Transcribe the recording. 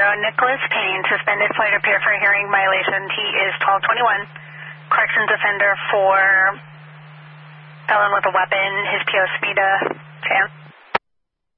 Nicholas Payne, suspended flight repair for a hearing violation. He is 1221. Corrections offender for felon with a weapon. His PO, Smita Chan.